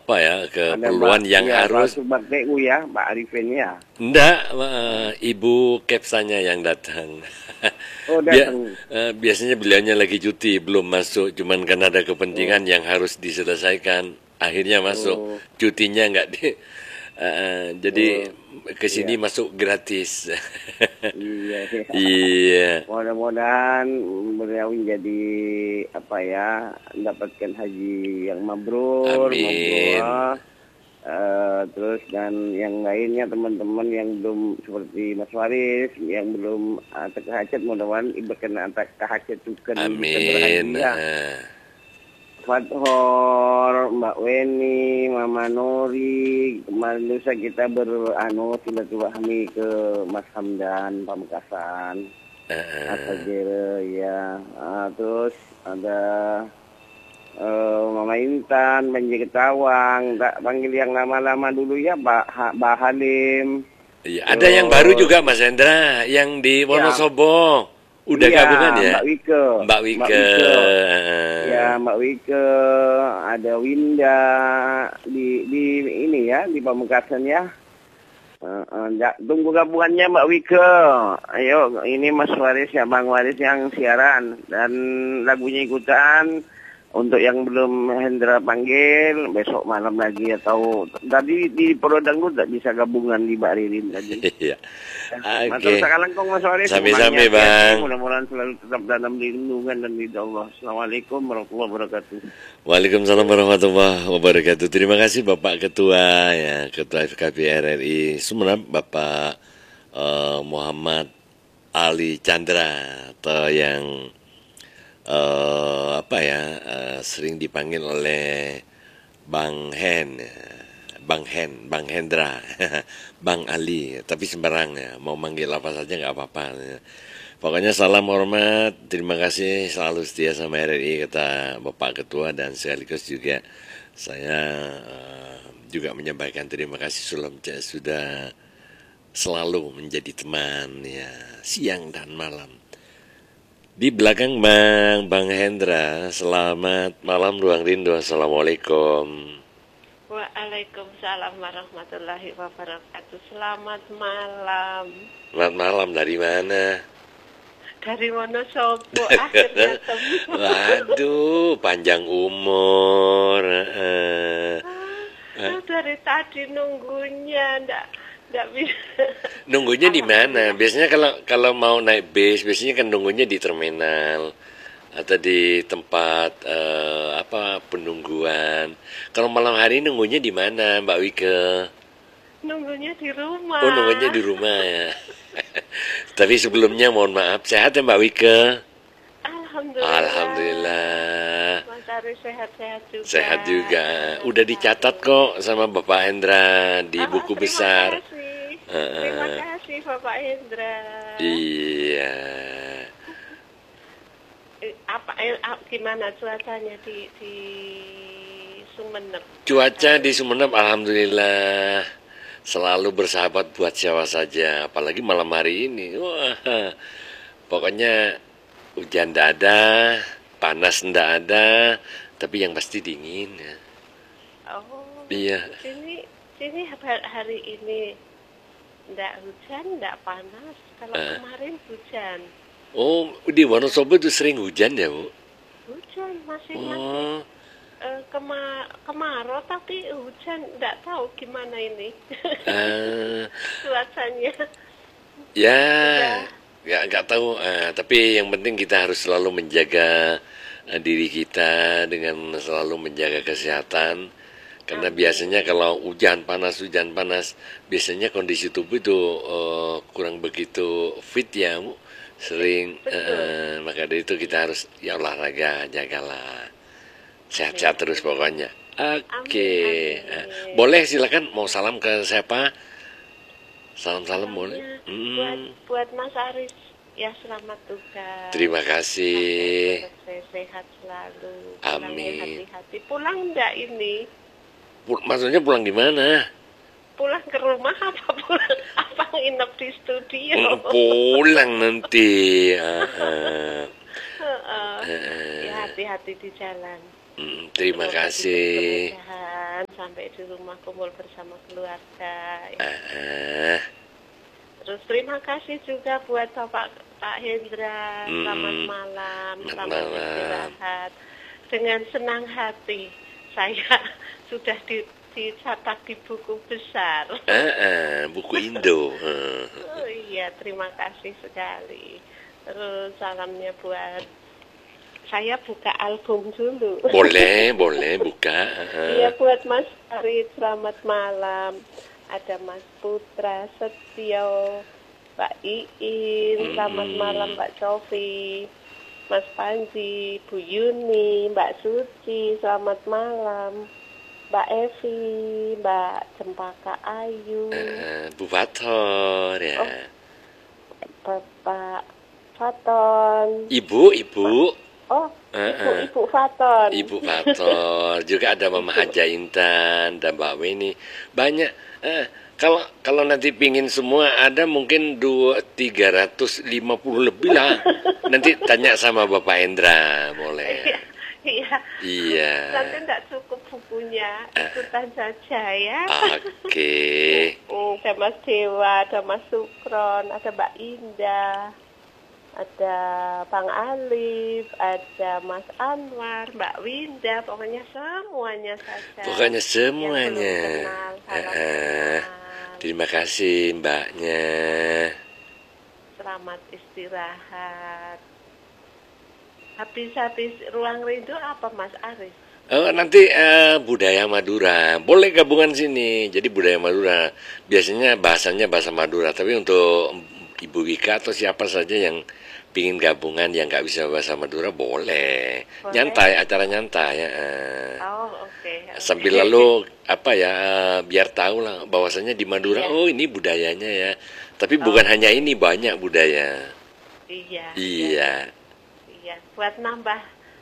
apa ya, Ada Mbak, keperluan yang ya Pak harus. Subak TU ya, Mbak Arifin ya. Enggak, Ibu Kepsanya yang datang. Oh datang. Biasanya beliaunya lagi cuti, belum masuk. Cuman kan ada kepentingan Oh, yang harus diselesaikan. Akhirnya masuk. oh, Cutinya enggak jadi oh, ke sini ya, masuk gratis. iya, iya. Iya, Mudah-mudahan beliau jadi apa ya, mendapatkan haji yang mabrur, amin. mabrurah. Terus dan yang lainnya teman-teman yang belum seperti Mas Waris yang belum terhajat, mudah-mudahan berkenan terhajatukan bisa Amin. berhaji ya. Fathor, Mbak Weni, Mama Nori, kemarin lusa kita silaturahmi ke Mas Hamdan Pamekasan, Asagere ya. Terus ada Mama Intan, Banjir Ketawang, tak panggil yang lama-lama dulu ya, Mbak Halim. Iya, ada yang baru Terus juga Mas Hendra, yang di ya, Wonosobo. Udah iya gabungan ya? Mbak Wike, Mbak Mbak Wike. Wike. Ya Mbak Wike, ada Winda di ini ya, di Pamekasan ya. Tunggu gabungannya Mbak Wike. Ayo, ini Mas Waris ya, Bang Waris yang siaran dan lagunya ikutan. Untuk yang belum Hendra panggil, besok malam lagi atau tadi di Prodangdut tak bisa gabungan di Mbak Ririn tadi. Iya. Matur Oke. sakalangkong Mas Waris. Sami-sami, Semuanya hati-hati, Bang. mudah-mudahan selalu tetap dalam lindungan dan ridha Allah. Assalamualaikum warahmatullahi wabarakatuh. Waalaikumsalam warahmatullahi wabarakatuh. Terima kasih Bapak Ketua ya, Ketua FKP RRI Sumeneb, Bapak Muhammad Ali Chandra, atau yang sering dipanggil oleh Bang Hen, Bang Hendra, Bang Ali, tapi sembarang ya, mau manggil apa saja nggak apa-apa. Ya. Pokoknya salam hormat, terima kasih selalu setia sama RRI kata Bapak Ketua, dan sekaligus juga saya juga menyampaikan terima kasih sudah selalu menjadi teman ya, siang dan malam. Di belakang Bang Hendra, selamat malam Ruang Rindu, Assalamualaikum. Waalaikumsalam warahmatullahi wabarakatuh. Selamat malam. Selamat malam, dari mana? Dari Wonosobo akhirnya temu. Waduh, panjang umur. Dari tadi nunggunya ndak bisa. Nunggunya di mana? Biasanya kalau mau naik bis, biasanya kan nunggunya di terminal atau di tempat penungguan. Kalau malam hari nunggunya di mana, Mbak Wike? Nunggunya di rumah. Oh, nunggunya di rumah ya. Tapi sebelumnya mohon maaf, sehat ya Mbak Wike? Alhamdulillah. Alhamdulillah. Mas Ari sehat-sehat juga. Sehat juga. Udah dicatat kok sama Bapak Hendra di buku besar. Terima kasih Bapak Hendra. Iya. Gimana cuacanya di Sumeneb? Cuaca di Sumeneb alhamdulillah selalu bersahabat buat siapa saja, apalagi malam hari ini. Wah, pokoknya hujan tidak ada, panas tidak ada, tapi yang pasti dingin ya. Oh, Iya. sini hari ini ndak hujan, ndak panas. Kalau kemarin hujan. Oh, di Wonosobo itu sering hujan ya, Bu? Hujan masih Oh. kemarau tapi hujan, ndak tahu gimana ini. Cuacanya. Ya, nggak tahu. Tapi yang penting kita harus selalu menjaga diri kita dengan selalu menjaga kesehatan. Karena biasanya kalau hujan panas, biasanya kondisi tubuh itu kurang begitu fit ya, Bu. Sering, maka dari itu kita harus ya olahraga, jagalah. Sehat-sehat terus pokoknya. Oke. Boleh silakan, mau salam ke siapa? Salam-salam boleh. Buat Mas Aris, ya selamat tugas. Terima kasih. Sehat selalu. Amin. Hati-hati. Pulang enggak ini? Maksudnya pulang di mana? Pulang ke rumah apa nginep di studio? Pulang nanti. Ya hati-hati di jalan. Terima kasih. sampai di rumah kumpul bersama keluarga. Ah, Terus terima kasih juga buat Pak Hendra. Selamat malam, selamat istirahat. Dengan senang hati saya sudah dicatat di buku besar. buku Indo. Oh iya, terima kasih sekali. Terus salamnya buat saya buka album dulu. Boleh buka. Iya, buat Mas Farid, selamat malam. Ada Mas Putra Setio, Mbak Iin, selamat malam Mbak Sofi, Mas Panji, Bu Yuni, Mbak Suci, selamat malam. Mbak Evi, Mbak Cempaka Ayu, Bu Fator ya. Bapak Faton. Ibu. Oh, Ibu Faton. Ibu Fator. Juga ada Mama Haja Intan dan Mbak Weni. Banyak. Kalau nanti pingin semua ada mungkin 350 lebih lah. Nanti tanya sama Bapak Hendra, boleh. Iya. Nanti enggak cukup bukunya, ikutan saja ya. Oke. Ada Mas Dewa, ada Mas Sukron, ada Mbak Indah, ada Bang Alif, ada Mas Anwar, Mbak Winda, pokoknya semuanya saja. Pokoknya semuanya. Yang belum kenal, terima kasih Mbaknya. Selamat istirahat. Habis ruang rindu apa Mas Aris? Nanti budaya Madura. Boleh gabungan sini. Jadi budaya Madura. Biasanya bahasanya bahasa Madura. Tapi untuk Ibu Wika atau siapa saja yang pingin gabungan yang nggak bisa bahasa Madura boleh. Nyantai, acara nyantai ya. Oke. Sambil lalu biar tahu lah bahwasanya di Madura ini budayanya ya. Tapi bukan hanya ini, banyak budaya. Iya. Buat nambah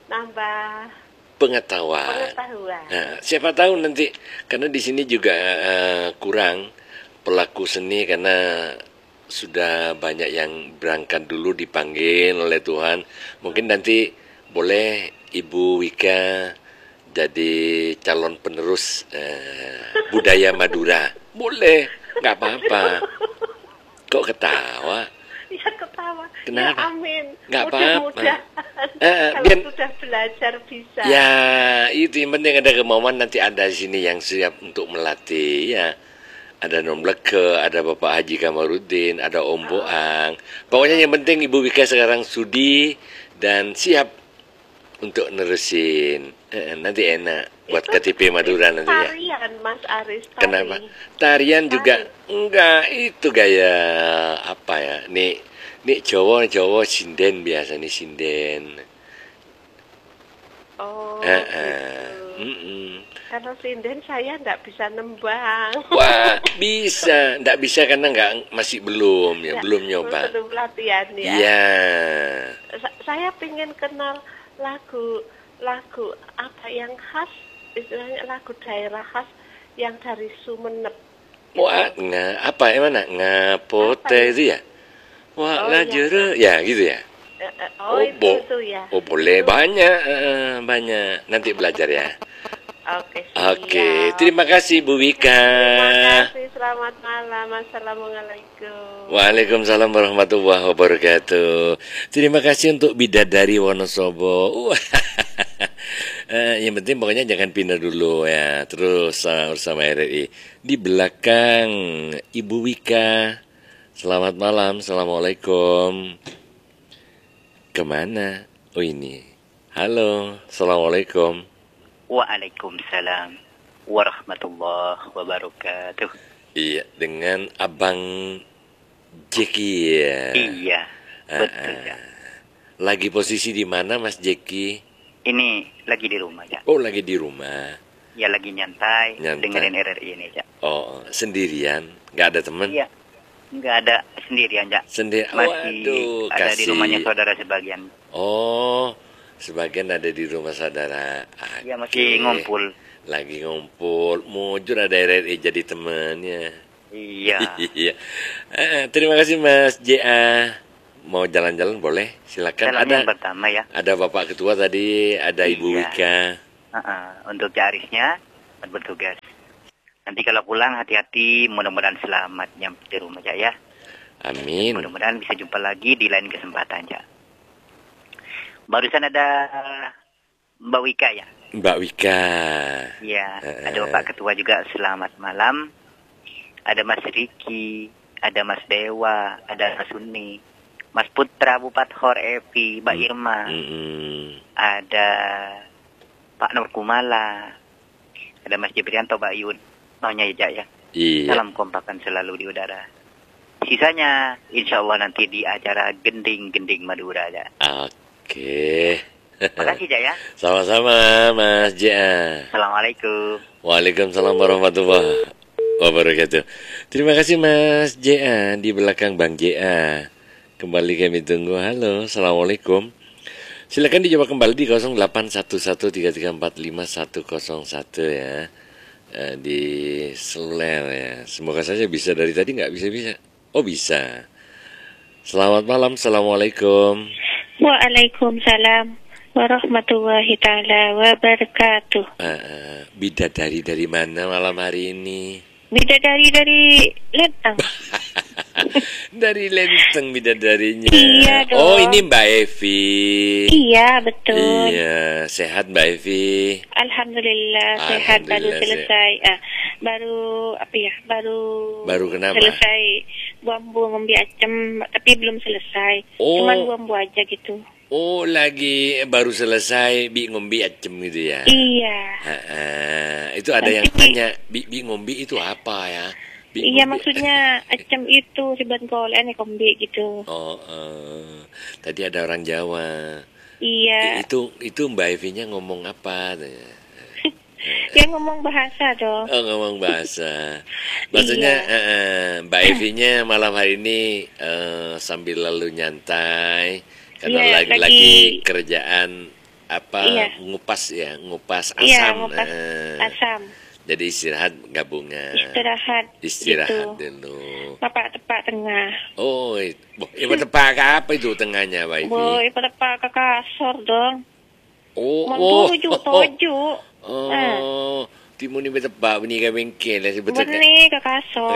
pengetahuan. Nah, siapa tahu nanti karena di sini juga kurang pelaku seni karena sudah banyak yang berangkat dulu dipanggil oleh Tuhan. Mungkin nanti boleh Ibu Wika jadi calon penerus budaya Madura. Boleh, nggak apa-apa. Kok ketawa? Ya ketawa. Kenapa? Ya amin. Nggak apa-apa. Kalau sudah belajar bisa. Ya, itu yang penting ada kemauan, nanti ada di sini yang siap untuk melatih ya. Ada Nom Leke, ada Bapak Haji Kamarudin, ada Om Boang. Pokoknya yang penting Ibu Wika sekarang sudi dan siap untuk nerusin. Nanti enak buat KTP Madura nanti ya. Tarian Mas Aris. Kenapa? Tarian juga enggak, itu gaya apa ya? Nih Jawa sinden biasa nih sinden. Kalau sinden saya enggak bisa nembang. Wah, bisa. Enggak bisa karena masih belum belum nyoba. Belum latihan ya. Iya. Saya pengen kenal lagu apa yang khas, istilahnya lagu daerah khas yang dari Sumenep. Wah, mana? Ngapote itu ya? Wah, lajere ya gitu ya. Itu ya. Oh, boleh banyak. Nanti belajar ya. Oke, terima kasih Bu Wika. Terima kasih, selamat malam. Assalamualaikum. Waalaikumsalam warahmatullahi wabarakatuh. Terima kasih untuk Bidadari Wonosobo. Yang penting pokoknya jangan pindah dulu ya. Terus bersama RRI. Di belakang Ibu Wika. Selamat malam, assalamualaikum. Kemana? Oh ini. Halo, assalamualaikum. Waalaikumsalam warahmatullahi wabarakatuh. Iya, dengan Abang Jeki ya. Iya, betul ya. Lagi posisi di mana Mas Jeki? Ini lagi di rumah ya. Oh, lagi di rumah. Ya lagi nyantai. Dengerin RRI ini ya. Oh, sendirian? Nggak ada teman? Iya, nggak ada, sendirian ya. Masih ada di rumahnya saudara sebagian. Oh, sebagian ada di rumah saudara. Ya masih ngumpul. Lagi ngumpul. Mujur ada RRI jadi temannya. Iya. Iya. Terima kasih Mas JA. Mau jalan-jalan boleh? Silakan. Jalan yang pertama ya. Ada Bapak Ketua tadi, ada Ibu Wika. Untuk Jarisnya bertugas. Nanti kalau pulang hati-hati, mudah-mudahan selamat nyampe di rumah Cak ya. Amin. Mudah-mudahan bisa jumpa lagi di lain kesempatan Cak. Barusan ada Mbak Wika ya. Mbak Wika. Iya, ada Bapak Ketua juga, selamat malam. Ada Mas Riki, ada Mas Dewa, ada Mas Suni, Mas Putra, Bupati Hor Epi, Mbak Irma, ada Pak Nur Kumala, ada Mas Jibrianto, Mbak Yud, Nonya Ija ya. Iya. Salam kompakan selalu di udara. Sisanya insya Allah nanti di acara Gending-Gending Madura ya. Oke. Makasih Jaya ya. Sama-sama Mas Ja. Assalamualaikum. Waalaikumsalam warahmatullahi wabarakatuh. Terima kasih Mas JA di belakang Bang JA. Kembali kami tunggu. Halo, Assalamualaikum. Silakan dijawab kembali di 081133455101 ya. Di seluler ya. Semoga saja bisa, dari tadi nggak bisa. Oh bisa. Selamat malam, Assalamualaikum. Waalaikumsalam warahmatullahi ta'ala wabarakatuh. Bidadari dari mana malam hari ini? Bidadari dari Lenteng. Dari Lenteng bidadarinya. Iya dong. Oh ini Mbak Evi. Iya betul. Iya, sehat Mbak Evi. Alhamdulillah sehat, baru selesai. Baru kenapa? Selesai buambu ngombe acem, tapi belum selesai. Cuman buambu aja gitu. Oh, lagi baru selesai bi ngombe acem gitu ya? Iya. Itu ada yang tanya, bi ngombe itu apa ya? Iya maksudnya acem itu siban kolen kombe gitu. Tadi ada orang Jawa. Iya. Itu Mbak Evi-nya ngomong apa? Dia ngomong bahasa dong. Oh, ngomong bahasa. Maksudnya Mbak Evi-nya malam hari ini sambil lalu nyantai karena lagi kerjaan ngupas asam. Iya, ngupas asam. Jadi istirahat gabungan. Istirahat dulu. Tepak tengah. Oh, tepak ke apa itu tengahnya, Mbak Evi? Tepak ke kasur dong. Toju. Timun ini tepak ini ke bengkel ya sebetulnya. Ini ke kasur.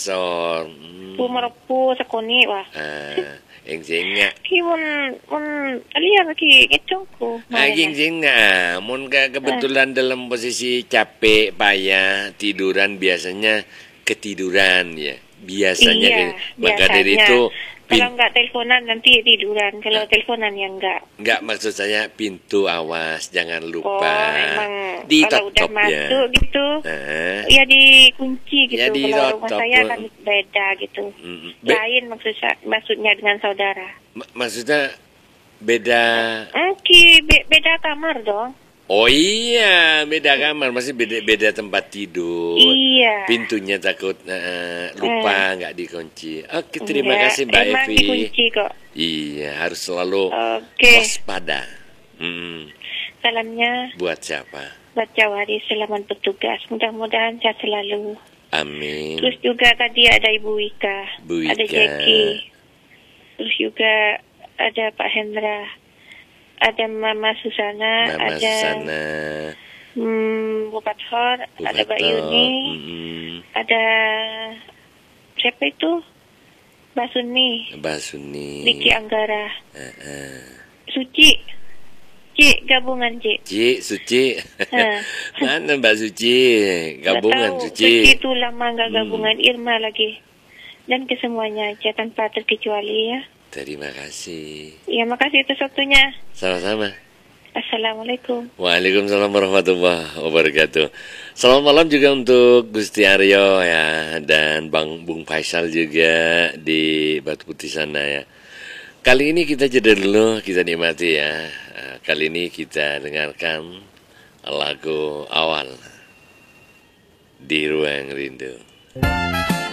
Merepu sekoni wah. Yang singa. Mun lihat lagi itungku. Yang singa. Mun kebetulan dalam posisi capek, payah, tiduran biasanya ketiduran ya. Biasanya. Maka dari itu kalau nggak teleponan nanti tiduran. Kalau teleponan ya enggak. Enggak, maksud saya pintu awas jangan lupa. Emang ditutup kalau udah masuk gitu. Ya dikunci gitu. Ya, kalau rumah saya kan beda gitu. Lain maksudnya dengan saudara. Maksudnya beda. Beda kamar dong. Oh iya, beda kamar, masih beda tempat tidur. Iya. Pintunya takut lupa nggak dikunci. Oke, terima kasih Mbak Evi. Emang dikunci kok. Iya, harus selalu waspada. Salamnya buat siapa? Buat Jawari, selamat bertugas. Mudah-mudahan sehat selalu. Amin. Terus juga tadi ada Ibu Wika. Ada Jackie. Terus juga ada Pak Hendra. Ada Mama Susana, Bupati Hor, ada Mbak Yuni, ada siapa itu? Mbak Suni, Niki Anggara, Suci, gabungan Suci, mana Mbak Suci, gabungan Suci itu lama nggak gabungan, Irma lagi, dan kesemuanya aja tanpa terkecuali ya. Terima kasih. Ya, makasih atas waktunya. Sama-sama. Assalamualaikum. Waalaikumsalam warahmatullahi wabarakatuh. Selamat malam juga untuk Gusti Aryo ya, dan Bung Faisal juga di Batu Putih sana ya. Kali ini kita jeda dulu, kita nikmati ya. Kali ini kita dengarkan lagu awal Di Ruang Rindu.